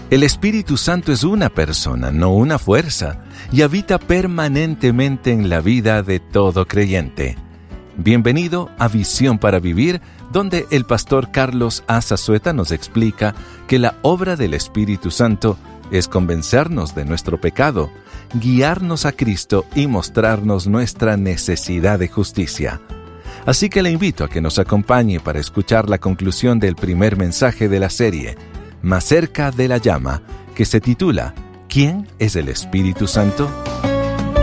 El Espíritu Santo es una persona, no una fuerza, y habita permanentemente en la vida de todo creyente. Bienvenido a Visión para Vivir, donde el pastor Carlos A. Zazueta nos explica que la obra del Espíritu Santo es convencernos de nuestro pecado, guiarnos a Cristo y mostrarnos nuestra necesidad de justicia. Así que le invito a que nos acompañe para escuchar la conclusión del primer mensaje de la serie, Más cerca de la llama, que se titula ¿Quién es el Espíritu Santo?